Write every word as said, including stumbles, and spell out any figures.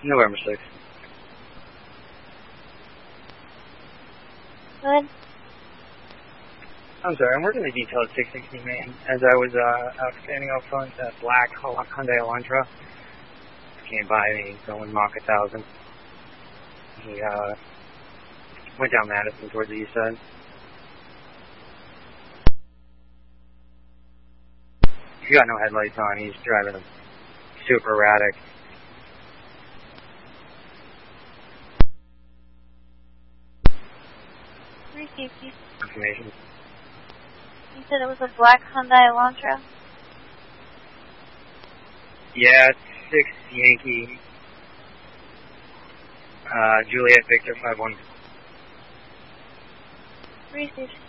November sixth. Good. I'm sorry, I'm working the detail at six sixty Main. As I was uh, out standing out front, that black Hyundai Elantra came by me going Mach one thousand. He uh, went down Madison towards the east side. He's got no headlights on. He's driving super erratic. Received you. Information. You said it was a black Hyundai Elantra? Yeah, six Yankee. Uh, Juliet Victor five one. Received.